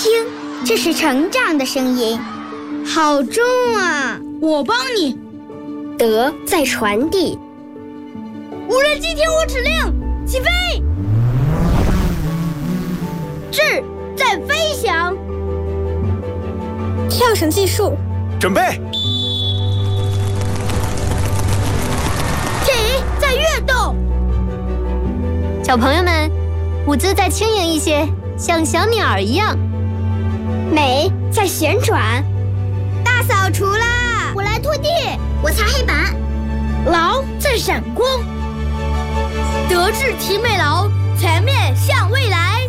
听，这是成长的声音，好重啊！ 我帮你。 德在传递。 无人机听我指令，起飞！智在飞翔。 跳绳计数。 准备。 体在跃动。 小朋友们，舞姿再轻盈一些，像小鸟一样。 美在旋转。 大扫除啦！ 我来拖地， 我擦黑板。 劳在闪光。德智体美劳，全面向未来。